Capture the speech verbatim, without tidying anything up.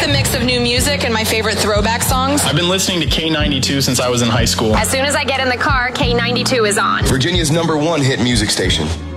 the mix of new music and my favorite throwback songs. I've been listening to K ninety-two since I was in high school. As soon as I get in the car, K ninety-two is on. Virginia's number one hit music station.